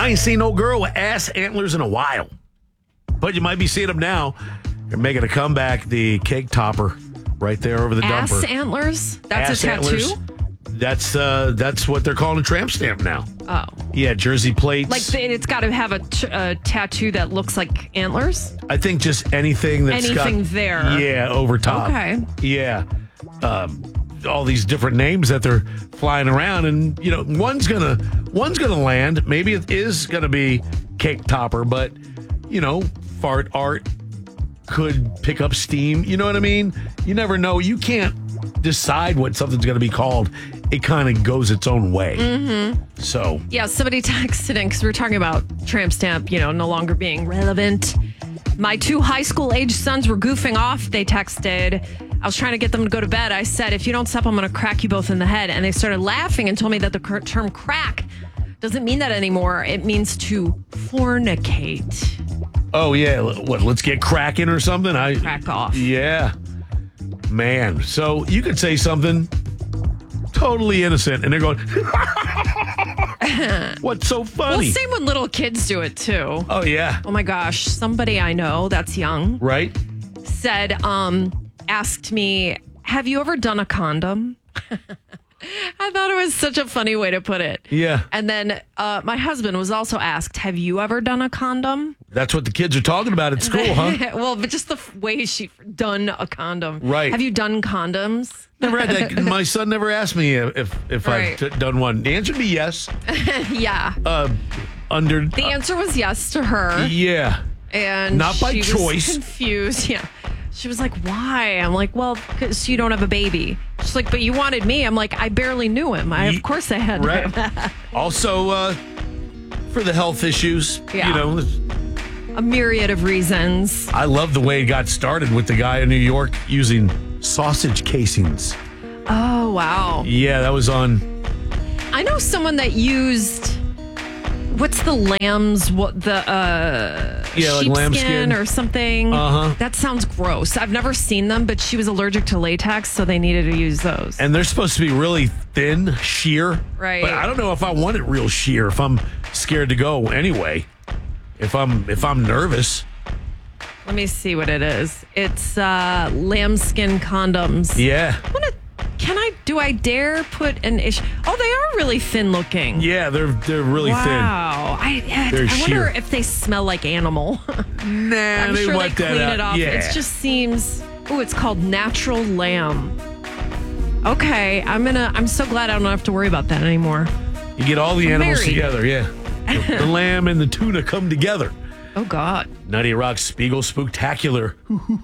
I ain't seen no girl with ass antlers in a while. But you might be seeing them now. They're making a comeback. The cake topper right there over the Ass dumper. Antlers? That's Ass a tattoo? Antlers. That's what they're calling a tramp stamp now. Oh. Yeah, jersey plates. Like it's got to have a tattoo that looks like antlers? I think just anything that's Anything got, there. Yeah, over top. Okay. Yeah. All these different names that they're flying around, and one's gonna land. Maybe it is gonna be cake topper, but fart art could pick up steam. You know what I mean? You never know. You can't decide what something's gonna be called. It kind of goes its own way. Mm-hmm. So yeah, somebody texted in because we were talking about tramp stamp, no longer being relevant. My 2 high school age sons were goofing off. They texted. I was trying to get them to go to bed. I said, if you don't stop, I'm going to crack you both in the head. And they started laughing and told me that the term crack doesn't mean that anymore. It means to fornicate. oh yeah, let's get cracking or something. Crack off. Yeah, man. So you could say something totally innocent, and they're going, what's so funny? Well, same when little kids do it too. Oh yeah. Oh my gosh, somebody I know that's young, Right? said, asked me, have you ever done a condom? I thought it was such a funny way to put it. Yeah. And then my husband was also asked, have you ever done a condom? That's what the kids are talking about at school, huh? Well, but just the way she done a condom. Right. Have you done condoms? Never had that. My son never asked me if Right. I've done one. The answer would be yes. Yeah. The answer was yes to her. Yeah. And Not by she was choice. confused. Yeah. She was like, why? I'm like, well, because you don't have a baby. She's like, but you wanted me. I'm like, I barely knew him. Of course I had Right. him. Also, for the health issues, Yeah. A myriad of reasons. I love the way it got started with the guy in New York using sausage casings. Oh, wow. Yeah, that was on. I know someone that used, what's the lamb's, like lambskin sheepskin or something. Uh-huh. That sounds gross. I've never seen them, but she was allergic to latex, so they needed to use those. And they're supposed to be really thin, sheer. Right. But I don't know if I want it real sheer, if I'm scared to go anyway. If I'm nervous. Let me see what it is. It's lambskin condoms. Yeah. Do I dare put an issue? Oh, they are really thin looking. Yeah, they're really Wow. I They're wonder sheer. if they smell like animal. thin. Nah, I'm they sure wipe they that clean out. it off. Yeah. It just seems. Oh, it's called natural lamb. Okay, I'm so glad I don't have to worry about that anymore. You get all the animals married. together, yeah. The lamb and the tuna come together. Oh God. 98 Rock Spiegel Spooktacular.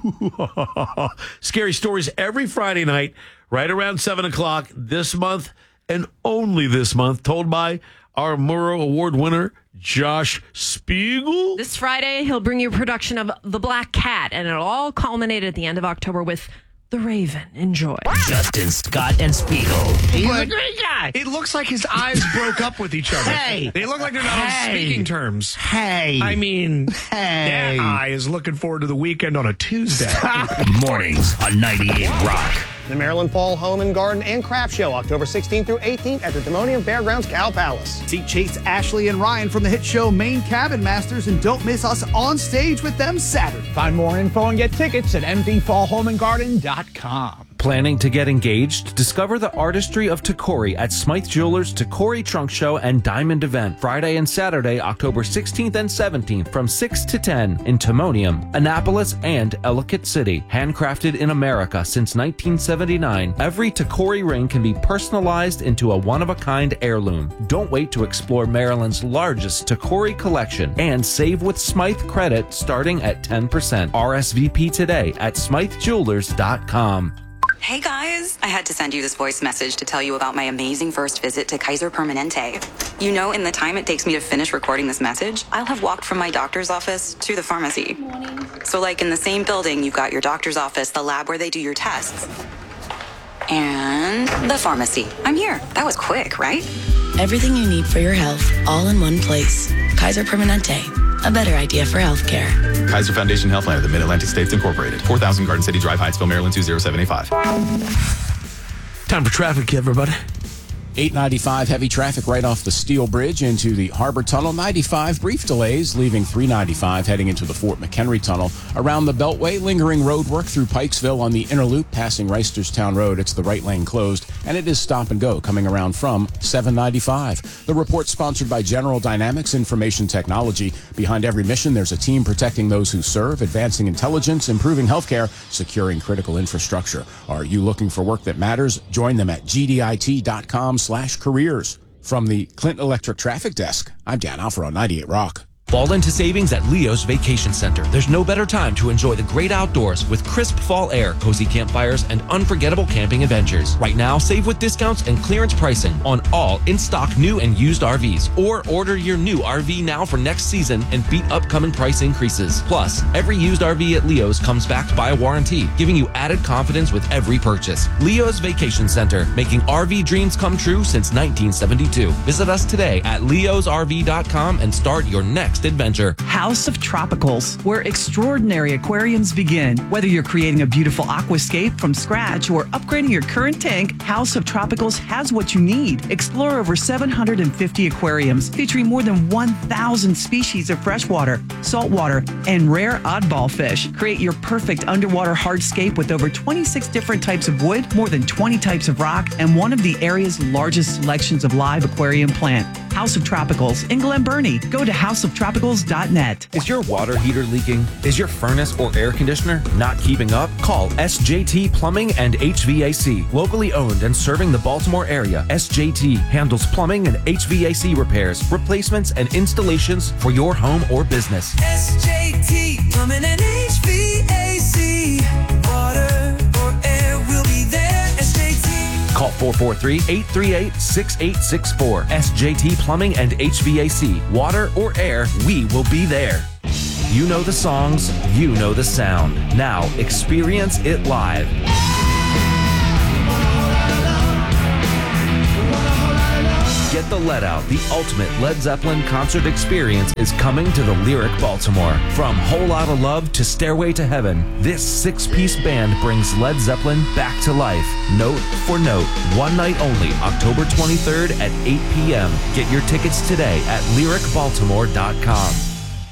Scary stories every Friday night, right around 7 o'clock this month, and only this month, told by our Murrow Award winner, Josh Spiegel. This Friday, he'll bring you a production of The Black Cat, and it'll all culminate at the end of October with The Raven. Enjoy. Justin, Scott, and Spiegel. He's a great guy. It looks like his eyes broke up with each other. Hey. They look like they're not on speaking terms. Hey. I mean, Hey. that eye is looking forward to the weekend on a Tuesday. Mornings on 98 Rock. The Maryland Fall Home and Garden and Craft Show, October 16th through 18th at the Timonium Fairgrounds Cow Palace. See Chase, Ashley, and Ryan from the hit show Maine Cabin Masters, and don't miss us on stage with them Saturday. Find more info and get tickets at mvfallhomeandgarden.com. Planning to get engaged? Discover the artistry of Takori at Smythe Jewelers Takori Trunk Show and Diamond Event, Friday and Saturday, October 16th and 17th from 6 to 10 in Timonium, Annapolis, and Ellicott City. Handcrafted in America since 1979, every Takori ring can be personalized into a one-of-a-kind heirloom. Don't wait to explore Maryland's largest Takori collection and save with Smythe credit starting at 10%. RSVP today at smythejewelers.com. Hey guys, I had to send you this voice message to tell you about my amazing first visit to Kaiser Permanente. You know, in the time it takes me to finish recording this message, I'll have walked from my doctor's office to the pharmacy. So like in the same building, you've got your doctor's office, the lab where they do your tests, and the pharmacy. I'm here. That was quick, right? Everything you need for your health, all in one place. Kaiser Permanente, a better idea for healthcare. Kaiser Foundation Health Plan of the Mid-Atlantic States Incorporated. 4000 Garden City Drive, Hyattsville, Maryland 20785. Time for traffic, everybody. 895 heavy traffic right off the Steel Bridge into the Harbor Tunnel. 95 brief delays, leaving 395 heading into the Fort McHenry Tunnel. Around the Beltway, lingering road work through Pikesville on the inner loop, passing Reisterstown Road. It's the right lane closed, and it is stop and go coming around from 795. The report sponsored by General Dynamics Information Technology. Behind every mission, there's a team protecting those who serve, advancing intelligence, improving healthcare, securing critical infrastructure. Are you looking for work that matters? Join them at gdit.com/careers. From the Clinton Electric Traffic Desk, I'm Dan Alfaro, 98 Rock. Fall into savings at Leo's Vacation Center. There's no better time to enjoy the great outdoors with crisp fall air, cozy campfires, and unforgettable camping adventures. Right now, save with discounts and clearance pricing on all in-stock new and used RVs. Or order your new RV now for next season and beat upcoming price increases. Plus, every used RV at Leo's comes backed by a warranty, giving you added confidence with every purchase. Leo's Vacation Center, making RV dreams come true since 1972. Visit us today at leosrv.com and start your next adventure. House of Tropicals, where extraordinary aquariums begin. Whether you're creating a beautiful aquascape from scratch or upgrading your current tank, House of Tropicals has what you need. Explore over 750 aquariums featuring more than 1,000 species of freshwater, saltwater, and rare oddball fish. Create your perfect underwater hardscape with over 26 different types of wood, more than 20 types of rock, and one of the area's largest selections of live aquarium plant. House of Tropicals in Glen Burnie. Go to houseoftropicals.net. Is your water heater leaking? Is your furnace or air conditioner not keeping up? Call SJT Plumbing and HVAC. Locally owned and serving the Baltimore area, SJT handles plumbing and HVAC repairs, replacements, and installations for your home or business. SJT Plumbing and HVAC. Water or air will be there. SJT. Call 443-838-6864. SJT Plumbing and HVAC. Water or air, we will be there. You know the songs, you know the sound. Now experience it live. Get the Let Out, the ultimate Led Zeppelin concert experience is coming to the Lyric Baltimore. From Whole Lotta Love to Stairway to Heaven, this 6-piece band brings Led Zeppelin back to life, note for note. One night only, October 23rd at 8 p.m. Get your tickets today at lyricbaltimore.com.